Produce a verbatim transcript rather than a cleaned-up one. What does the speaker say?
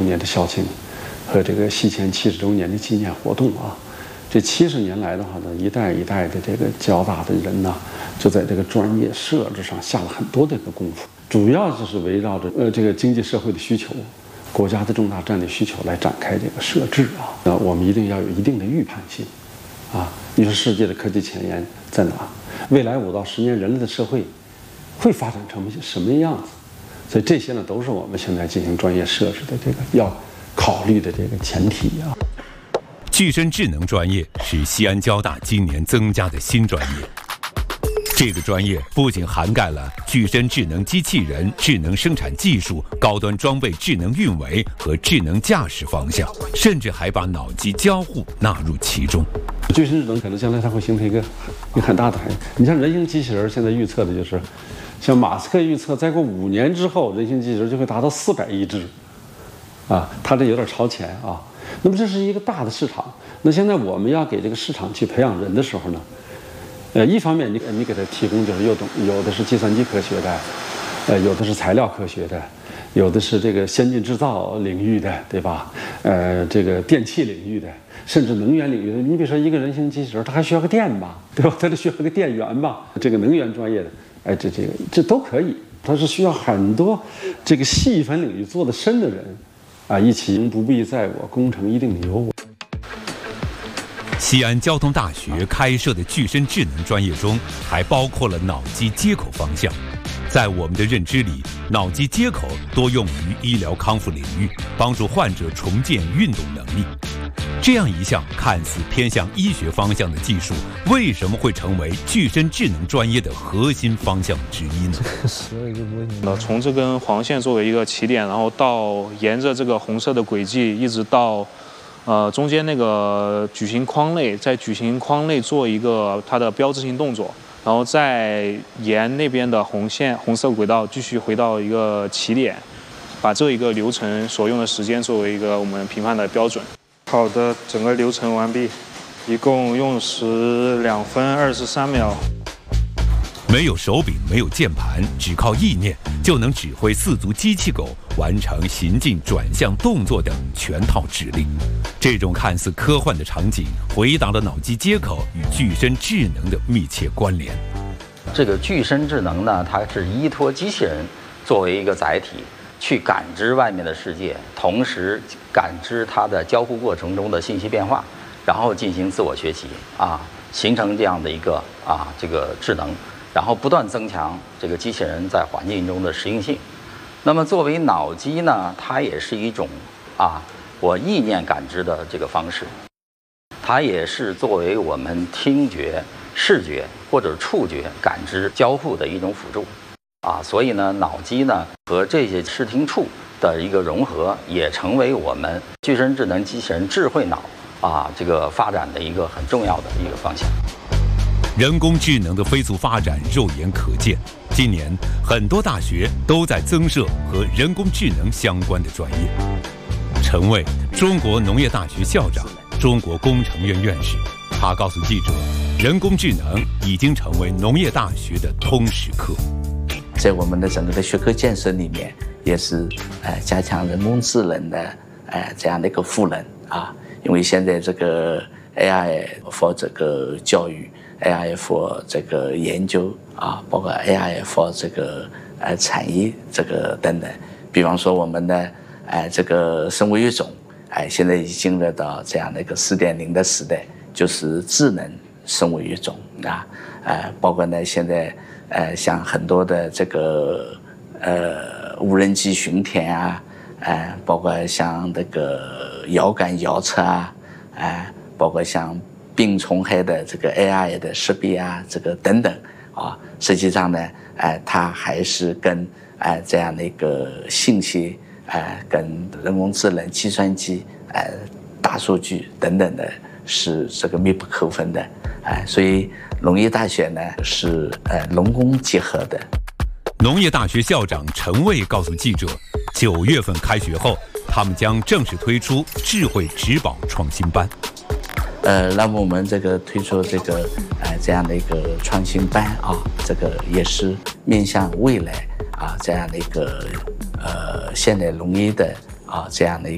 年的校庆和这个西迁七十周年的纪念活动啊。这七十年来的话呢，一代一代的这个交大的人呢，就在这个专业设置上下了很多这个功夫，主要就是围绕着呃这个经济社会的需求、国家的重大战略需求来展开这个设置啊。那我们一定要有一定的预判性啊。你说世界的科技前沿在哪？未来五到十年人类的社会会发展成什么样子？所以这些呢，都是我们现在进行专业设置的这个要考虑的这个前提啊。 具身智能专业是西安交大今年增加的新专业。这个专业不仅涵盖了具身智能机器人、智能生产技术、高端装备智能运维和智能驾驶方向，甚至还把脑机交互纳入其中。 具身智能可能将来它会形成一个一个很大的含义。你像人形机器人，现在预测的就是，像马斯克预测，再过五年之后，人形机器人就会达到四百亿只，啊，它这有点超前啊。那么这是一个大的市场。那现在我们要给这个市场去培养人的时候呢，呃，一方面你你给他提供就是有懂有的是计算机科学的，呃，有的是材料科学的，有的是这个先进制造领域的，对吧？呃，这个电气领域的，甚至能源领域的。你比如说一个人形机器人，它还需要个电吧，对吧？它得需要个电源吧。这个能源专业的，哎，这这个这都可以。它是需要很多这个细分领域做得深的人。啊，一起不必在我，工程一定有我。 西安交通大学开设的具身智能专业中，还包括了脑机接口方向。在我们的认知里，脑机接口多用于医疗康复领域，帮助患者重建运动能力。这样一项看似偏向医学方向的技术，为什么会成为具身智能专业的核心方向之一呢？ 呃，从这根黄线作为一个起点，然后到沿着这个红色的轨迹，一直到呃中间那个矩形框内，在矩形框内做一个它的标志性动作，然后再沿那边的红线红色轨道继续回到一个起点，把这一个流程所用的时间作为一个我们评判的标准。好的，整个流程完毕，一共用时两分二十三秒。 没有手柄，没有键盘，只靠意念就能指挥四足机器狗完成行进、转向、动作等全套指令。这种看似科幻的场景，回答了脑机接口与具身智能的密切关联。 这个具身智能呢，它是依托机器人作为一个载体，去感知外面的世界，同时感知它的交互过程中的信息变化，然后进行自我学习啊，形成这样的一个啊这个智能，然后不断增强这个机器人在环境中的适应性。那么作为脑机呢，它也是一种啊我意念感知的这个方式，它也是作为我们听觉、视觉或者触觉感知交互的一种辅助。啊，所以呢，脑机呢和这些视听触的一个融合，也成为我们具身智能机器人智慧脑啊这个发展的一个很重要的一个方向。 人工智能的飞速发展肉眼可见，今年很多大学都在增设和人工智能相关的专业。陈卫，中国农业大学校长、中国工程院院士，他告诉记者，人工智能已经成为农业大学的通识课。 在我们的整个的学科建设里面，也是呃加强人工智能的呃这样的一个赋能啊，因为现在这个 A I for 这个教育 ，A I for 这个研究啊，包括 A I for 这个呃产业这个等等，比方说我们的呃这个生物育种，哎、呃、现在已经进入到这样的一个 四点零 的时代，就是智能生物育种啊，呃包括呢现在。呃，像很多的这个呃无人机巡田啊，呃，包括像这个遥感遥测啊，呃，包括像病虫害的这个 A I 的识别啊，这个等等啊，实际上呢，呃，它还是跟呃这样的一个信息，呃，跟人工智能、计算机、呃大数据等等的，是这个密不可分的，哎、呃，所以。农业大学呢是呃农工结合的。 农业大学校长陈卫告诉记者，九月份开学后，他们将正式推出智慧植保创新班。 呃，那么我们这个推出这个呃这样的一个创新班啊，这个也是面向未来啊这样的一个呃现代农业的啊这样的一